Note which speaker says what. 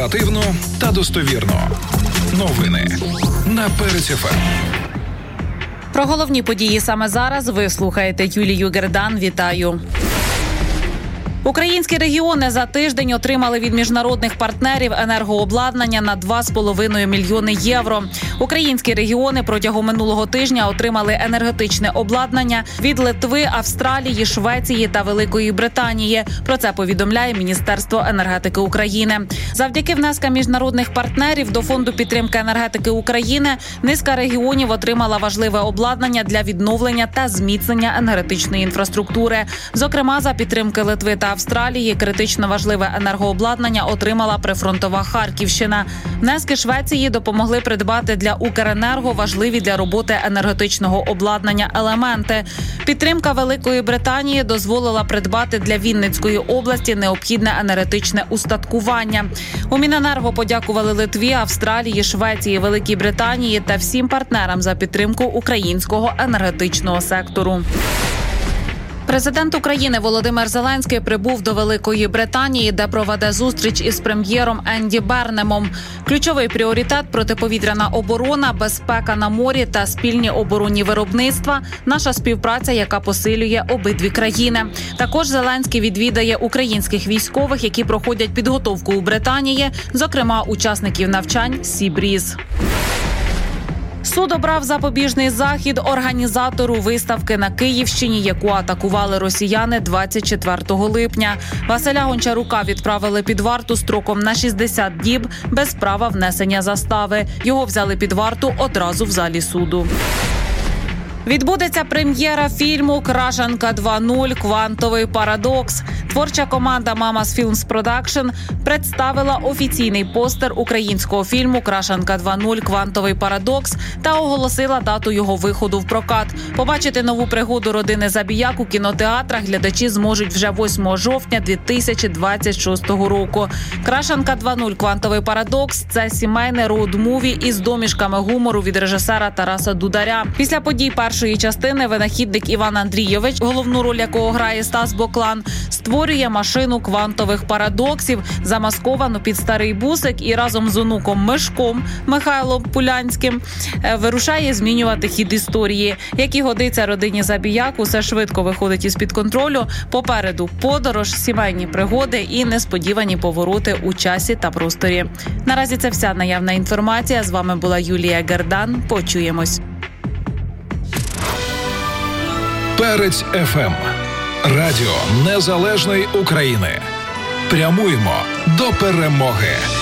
Speaker 1: Оперативно та достовірно. Новини на Перець ФМ.
Speaker 2: Про головні події саме зараз ви слухаєте Юлію Гердан. Вітаю. Українські регіони за тиждень отримали від міжнародних партнерів енергообладнання на 2,5 мільйони євро. Українські регіони протягом минулого тижня отримали енергетичне обладнання від Литви, Австралії, Швеції та Великої Британії. Про це повідомляє Міністерство енергетики України. Завдяки внескам міжнародних партнерів до Фонду підтримки енергетики України низка регіонів отримала важливе обладнання для відновлення та зміцнення енергетичної інфраструктури. Зокрема, за підтримки Литви та Австралії критично важливе енергообладнання отримала прифронтова Харківщина. Внески Швеції допомогли придбати для Укренерго важливі для роботи енергетичного обладнання елементи. Підтримка Великої Британії дозволила придбати для Вінницької області необхідне енергетичне устаткування. У Міненерго подякували Литві, Австралії, Швеції, Великій Британії та всім партнерам за підтримку українського енергетичного сектору. Президент України Володимир Зеленський прибув до Великої Британії, де проведе зустріч із прем'єром Енді Бернемом. Ключовий пріоритет – протиповітряна оборона, безпека на морі та спільні оборонні виробництва – наша співпраця, яка посилює обидві країни. Також Зеленський відвідає українських військових, які проходять підготовку у Британії, зокрема учасників навчань «Сі-Бріз». Суд обрав запобіжний захід організатору виставки на Київщині, яку атакували росіяни 24 липня. Василя Гончарука відправили під варту строком на 60 діб без права внесення застави. Його взяли під варту одразу в залі суду. Відбудеться прем'єра фільму «Крашенка 2.0. Квантовий парадокс». Творча команда «Мамас Філмс Продакшн» представила офіційний постер українського фільму «Крашенка 2.0. Квантовий парадокс» та оголосила дату його виходу в прокат. Побачити нову пригоду родини Забіяк у кінотеатрах глядачі зможуть вже 8 жовтня 2026 року. «Крашенка 2.0. Квантовий парадокс» – це сімейне роуд-муві із домішками гумору від режисера Тараса Дударя. Після подій першої частини винахідник Іван Андрійович, головну роль якого грає Стас Боклан, створює машину квантових парадоксів, замасковану під старий бусик, і разом з онуком Мишком Михайлом Пулянським вирушає змінювати хід історії. Як і годиться родині Забіяк, усе швидко виходить із-під контролю. Попереду подорож, сімейні пригоди і несподівані повороти у часі та просторі. Наразі це вся наявна інформація. З вами була Юлія Гердан. Почуємось.
Speaker 1: Перець ФМ. Радіо Незалежної України. Прямуємо до перемоги.